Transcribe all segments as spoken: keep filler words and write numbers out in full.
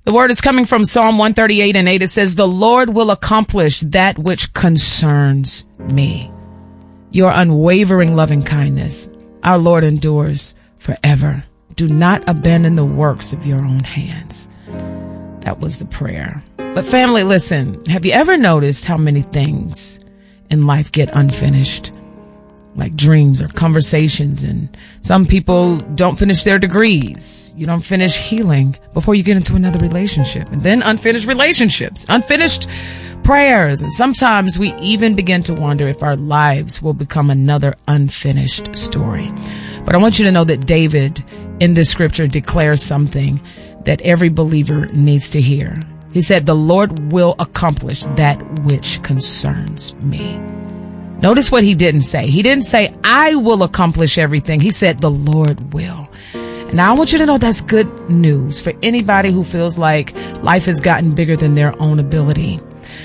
The word is coming from Psalm one thirty-eight and eight. It says, the Lord will accomplish that which concerns me. Your unwavering loving kindness, our Lord, endures forever. Do not abandon the works of your own hands. That was the prayer. But family, listen, have you ever noticed how many things in life get unfinished? Like dreams or conversations, and some people don't finish their degrees. You don't finish healing before you get into another relationship, and then unfinished relationships, unfinished prayers. And sometimes we even begin to wonder if our lives will become another unfinished story. But I want you to know that David in this scripture declares something that every believer needs to hear. He said, the Lord will accomplish that which concerns me. Notice what he didn't say. He didn't say, I will accomplish everything. He said, the Lord will. And now I want you to know that's good news for anybody who feels like life has gotten bigger than their own ability,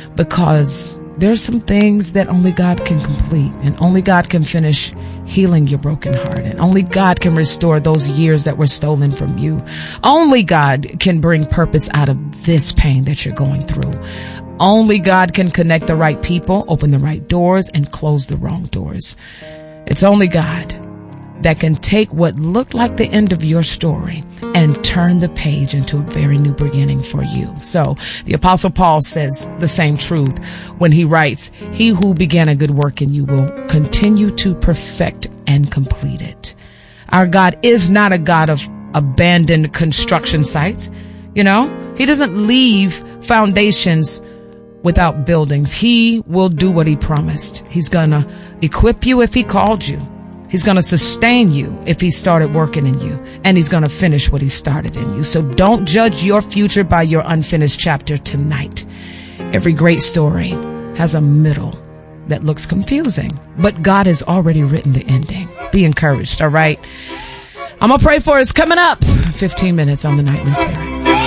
because there's some things that only God can complete, and only God can finish healing your broken heart, and only God can restore those years that were stolen from you. Only God can bring purpose out of this pain that you're going through. Only God can connect the right people, open the right doors, and close the wrong doors. It's only God that can take what looked like the end of your story and turn the page into a very new beginning for you. So the Apostle Paul says the same truth when he writes, he who began a good work in you will continue to perfect and complete it. Our God is not a God of abandoned construction sites. You know, he doesn't leave foundations without buildings. He will do what he promised. He's gonna equip you if he called you. He's going to sustain you if he started working in you, and he's going to finish what he started in you. So don't judge your future by your unfinished chapter tonight. Every great story has a middle that looks confusing, but God has already written the ending. Be encouraged. All right. I'm going to pray for us coming up fifteen minutes on the Nightly Spirit.